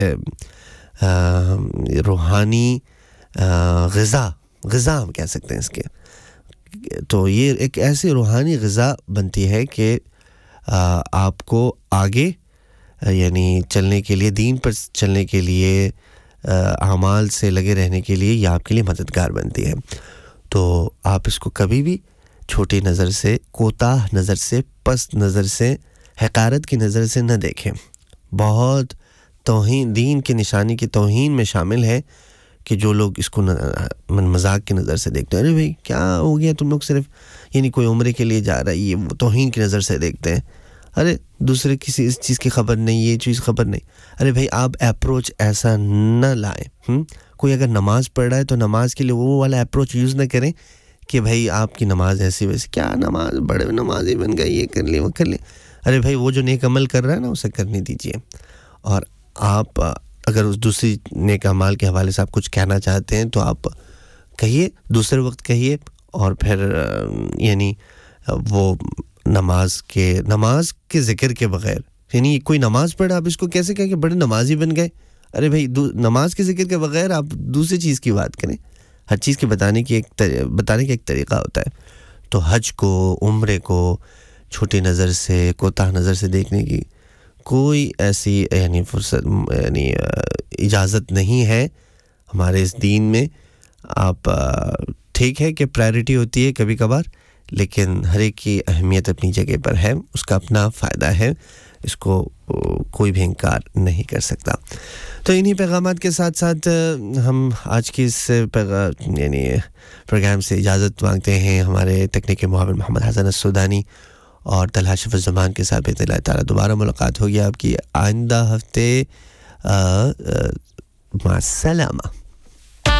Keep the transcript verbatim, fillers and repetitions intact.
روحانی غذا غذا ہم کہہ سکتے ہیں اس کے. تو یہ ایک ایسی روحانی غذا بنتی ہے کہ آپ کو آگے یعنی چلنے کے لیے, دین پر چلنے کے لیے, اعمال سے لگے رہنے کے لیے یہ آپ کے لیے مددگار بنتی ہے. تو آپ اس کو کبھی بھی چھوٹی نظر سے, کوتاہ نظر سے, پست نظر سے, حقارت کی نظر سے نہ دیکھیں. بہت توہین, دین کی نشانی کی توہین میں شامل ہے کہ جو لوگ اس کو مذاق کی نظر سے دیکھتے ہیں. ارے بھائی کیا ہو گیا تم لوگ, صرف یعنی کوئی عمرے کے لیے جا رہا ہے, یہ وہ توہین کی نظر سے دیکھتے ہیں. ارے دوسرے کسی اس چیز کی خبر نہیں, یہ چیز خبر نہیں. ارے بھائی آپ اپروچ ایسا نہ لائیں. ہم کوئی اگر نماز پڑھ رہا ہے تو نماز کے لیے وہ والا اپروچ یوز نہ کریں کہ بھائی آپ کی نماز ایسی ویسی, کیا نماز بڑے نمازی بن گئے, یہ کر لیں وہ کر لیں. ارے بھائی وہ جو نیک عمل کر رہا ہے نا اسے کرنے دیجیے. اور آپ اگر اس دوسری نیک اعمال کے حوالے سے آپ کچھ کہنا چاہتے ہیں تو آپ کہیے, دوسرے وقت کہیے. اور پھر یعنی وہ نماز کے نماز کے ذکر کے بغیر, یعنی کوئی نماز پڑھا آپ اس کو کیسے کہیں کہ بڑے نمازی بن گئے. ارے بھائی نماز کے ذکر کے بغیر آپ دوسری چیز کی بات کریں. ہر چیز کے بتانے کی ایک بتانے کا ایک طریقہ ہوتا ہے. تو حج کو, عمرے کو چھوٹی نظر سے, کوتاہ نظر سے دیکھنے کی کوئی ایسی یعنی فرصت یعنی اجازت نہیں ہے ہمارے اس دین میں. آپ ٹھیک ہے کہ پرائرٹی ہوتی ہے کبھی کبھار, لیکن ہر ایک کی اہمیت اپنی جگہ پر ہے, اس کا اپنا فائدہ ہے, اس کو کوئی بھی انکار نہیں کر سکتا. تو انہی پیغامات کے ساتھ ساتھ ہم آج کی اس یعنی پروگرام سے اجازت مانگتے ہیں. ہمارے تکنیکی معاون محمد حسن السودانی اور طلحہ شفیع الزمان کے ساتھ باذن اللہ تعالیٰ دوبارہ ملاقات ہوگی آپ کی آئندہ ہفتے. مع السلامہ.